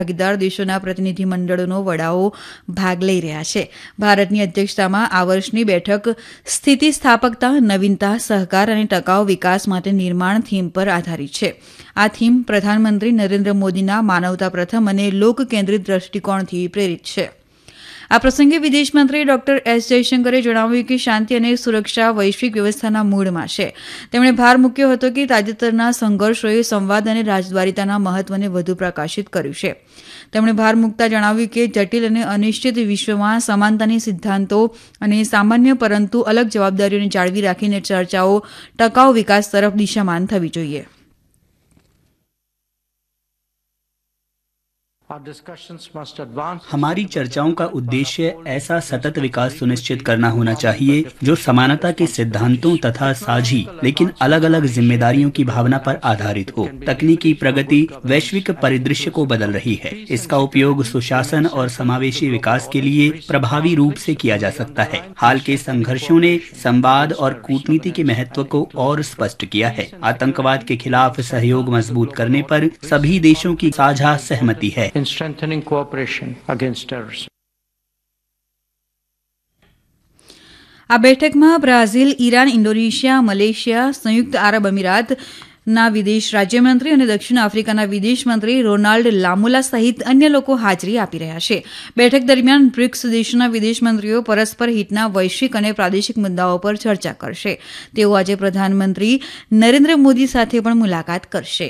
ભાગીદાર દેશોના પ્રતિનિધિમંડળોનો વડાઓ ભાગ લઈ રહ્યા છે. ભારતની અધ્યક્ષતામાં આ વર્ષની બેઠક સ્થિતિસ્થાપકતા, નવીનતા, સહકાર અને ટકાઉ વિકાસ માટે નિર્માણ થીમ પર આધારિત છે. આ થીમ પ્રધાનમંત્રી નરેન્દ્ર મોદીના માનવતા પ્રથમ અને લોક કેન્દ્રિત દ્રષ્ટિકોણથી પ્રેરિત છે. આ પ્રસંગે વિદેશમંત્રી ડોક્ટર એસ જયશંકરે જણાવ્યું કે શાંતિ અને સુરક્ષા વૈશ્વિક વ્યવસ્થાના મૂળમાં છે. તેમણે ભાર મૂક્યો હતો કે તાજેતરના સંઘર્ષોએ સંવાદ અને રાજદ્વારીતાના મહત્વને વધુ પ્રકાશિત કર્યું છે. તેમણે ભાર મૂકતા જણાવ્યું કે જટિલ અને અનિશ્ચિત વિશ્વમાં સમાનતાની સિદ્ધાંતો અને સામાન્ય પરંતુ અલગ જવાબદારીઓને જાળવી રાખીને ચર્ચાઓ ટકાઉ વિકાસ તરફ દિશામાન થવી જોઈએ. हमारी चर्चाओं का उद्देश्य ऐसा सतत विकास सुनिश्चित करना होना चाहिए जो समानता के सिद्धांतों तथा साझी लेकिन अलग अलग जिम्मेदारियों की भावना पर आधारित हो. तकनीकी प्रगति वैश्विक परिदृश्य को बदल रही है. इसका उपयोग सुशासन और समावेशी विकास के लिए प्रभावी रूप से किया जा सकता है. हाल के संघर्षों ने संवाद और कूटनीति के महत्व को और स्पष्ट किया है. आतंकवाद के खिलाफ सहयोग मजबूत करने पर सभी देशों की साझा सहमति है. in strengthening cooperation against terrorism. આ બેઠકમાં બ્રાઝિલ, ઈરાન, ઇન્ડોનેશિયા, મલેશિયા, સંયુક્ત આરબ અમીરાતના વિદેશ રાજ્યમંત્રી અને દક્ષિણ આફ્રિકાના વિદેશમંત્રી રોનાલ્ડ લામોલા સહિત અન્ય લોકો હાજરી આપી રહ્યા છે. બેઠક દરમિયાન બ્રિક્સ દેશોના વિદેશમંત્રીઓ પરસ્પર હિતના વૈશ્વિક અને પ્રાદેશિક મુદ્દાઓ પર ચર્ચા કરશે. તેઓ આજે પ્રધાનમંત્રી નરેન્દ્ર મોદી સાથે પણ મુલાકાત કરશે.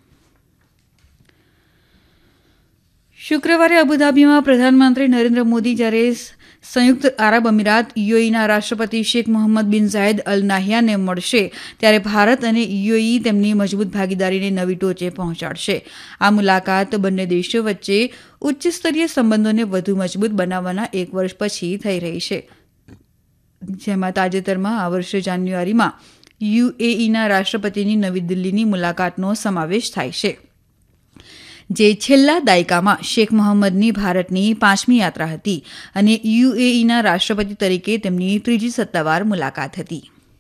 શુક્રવારે અબુધાબીમાં પ્રધાનમંત્રી નરેન્દ્ર મોદી જ્યારે સંયુક્ત આરબ અમીરાત યુએઈના રાષ્ટ્રપતિ શેખ મોહમ્મદ બિન ઝાયદ અલ નાહ્યાનને મળશે ત્યારે ભારત અને યુએઈ તેમની મજબૂત ભાગીદારીને નવી ટોચે પહોંચાડશે. આ મુલાકાત બંને દેશો વચ્ચે ઉચ્ચસ્તરીય સંબંધોને વધુ મજબૂત બનાવવાના એક વર્ષ પછી થઈ રહી છે, જેમાં તાજેતરમાં આ વર્ષે જાન્યુઆરીમાં યુએઈના રાષ્ટ્રપતિની નવી દિલ્હીની મુલાકાતનો સમાવેશ થાય છે, જે છેલ્લા દાયકામાં શેખ મોહમ્મદની ભારતની 5મી યાત્રા હતી અને યુએઈના રાષ્ટ્રપતિ તરીકે તેમની 3જી સત્તાવાર મુલાકાત હતી.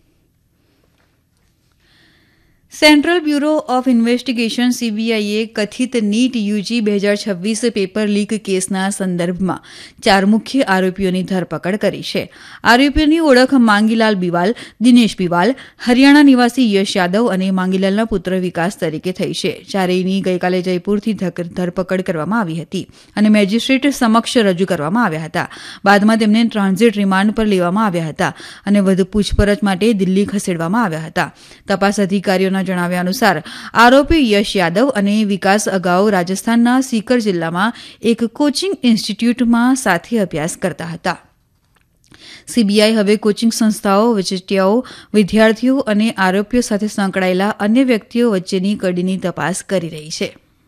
સેન્ટ્રલ બ્યુરો ઓફ ઇન્વેસ્ટિગેશન સીબીઆઈએ કથિત નીટ યુજી 2026 પેપર લીક કેસના સંદર્ભમાં 4 મુખ્ય આરોપીઓની ધરપકડ કરી છે. આરોપીઓની ઓળખ માંગીલાલ બિવાલ, દિનેશ બિવાલ, હરિયાણા નિવાસી યશ યાદવ અને માંગીલાલના પુત્ર વિકાસ તરીકે થઈ છે. ચારેયની ગઈકાલે જયપુરથી ધરપકડ કરવામાં આવી હતી અને મેજિસ્ટ્રેટ સમક્ષ રજૂ કરવામાં આવ્યા હતા. બાદમાં તેમને ટ્રાન્ઝિટ રિમાન્ડ પર લેવામાં આવ્યા હતા અને વધુ પૂછપરછ માટે દિલ્હી ખસેડવામાં આવ્યા હતા. તપાસ અધિકારીઓના જણાવ્યા અનુસાર આરોપી યશ યાદવ અને વિકાસ અગાઉ રાજસ્થાનના સીકર જિલ્લામાં એક કોચિંગ ઇન્સ્ટિટ્યૂટમાં સાથે અભ્યાસ કરતા હતા. સીબીઆઈ હવે કોચિંગ સંસ્થાઓ, વચેટિયાઓ, વિદ્યાર્થીઓ અને આરોપીઓ સાથે સંકળાયેલા અન્ય વ્યક્તિઓ વચ્ચેની કડીની તપાસ કરી રહી છે.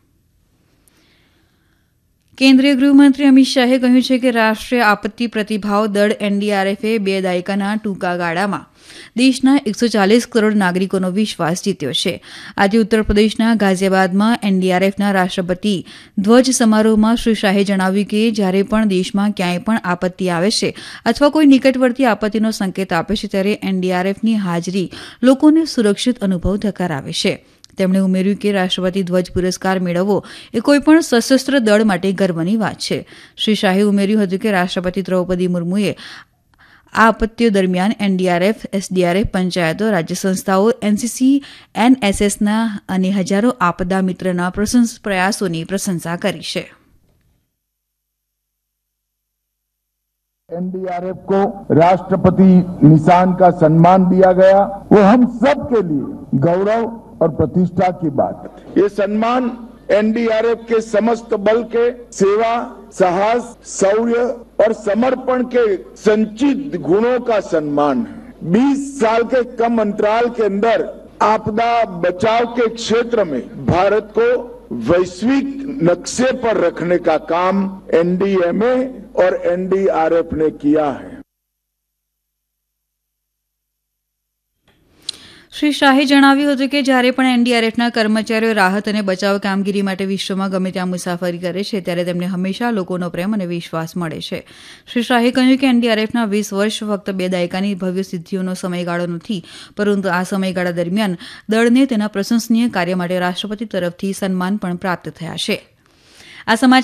કેન્દ્રીય ગૃહમંત્રી અમિત શાહે કહ્યું છે કે રાષ્ટ્રીય આપત્તિ પ્રતિભાવ દળ એનડીઆરએફે 2 દાયકાના ટૂંકા ગાળામાં દેશના 140 કરોડ નાગરિકોનો વિશ્વાસ જીત્યો છે. આજે ઉત્તર પ્રદેશના ગાઝિયાબાદમાં એનડીઆરએફના રાષ્ટ્રપતિ ધ્વજ સમારોહમાં શ્રી શાહે જણાવ્યું કે જ્યારે પણ દેશમાં ક્યાંય પણ આપત્તિ આવે છે અથવા કોઈ નિકટવર્તી આપત્તિનો સંકેત આપે છે ત્યારે એનડીઆરએફની હાજરી લોકોને સુરક્ષિત અનુભવ કરાવે છે. તેમણે ઉમેર્યું કે રાષ્ટ્રપતિ ધ્વજ પુરસ્કાર મેળવવો એ કોઈપણ સશસ્ત્ર દળ માટે ગર્વની વાત છે. શ્રી શાહે ઉમેર્યું હતું કે રાષ્ટ્રપતિ દ્રૌપદી મુર્મુએ આ આપત્તિઓ દરમિયાન એનડીઆરએફ, એસડીઆરએફ, પંચાયતો, રાજ્ય સંસ્થાઓ, એનસીસી, એનએસએસના અને હજારો આપદા મિત્રના પ્રયાસોની પ્રશંસા કરી છે. एनडीआरएफ को राष्ट्रपति निशान का सम्मान दिया गया, वो हम सब के लिए गौरव और प्रतिष्ठा की बात है. ये सम्मान एनडीआरएफ के समस्त बल के सेवा, साहस, शौर्य और समर्पण के संचित गुणों का सम्मान है. 20 साल के कम अंतराल के अंदर आपदा बचाव के क्षेत्र में भारत को वैश्विक नक्शे पर रखने का काम एनडीएमए और एनडीआरएफ ने किया है. શ્રી શાહે જણાવ્યું હતું કે જ્યારે પણ એનડીઆરએફના કર્મચારીઓ રાહત અને બચાવ કામગીરી માટે વિશ્વમાં ગમે ત્યાં મુસાફરી કરે છે ત્યારે તેમને હંમેશા લોકોનો પ્રેમ અને વિશ્વાસ મળે છે. શ્રી શાહે કહ્યું કે એનડીઆરએફના 20 વર્ષ ફક્ત 2 દાયકાની ભવ્ય સિદ્ધિઓનો સમયગાળો નથી, પરંતુ આ સમયગાળા દરમિયાન દળને તેના પ્રશંસનીય કાર્ય માટે રાષ્ટ્રપતિ તરફથી સન્માન પણ પ્રાપ્ત થયા છે. આ સમાચાર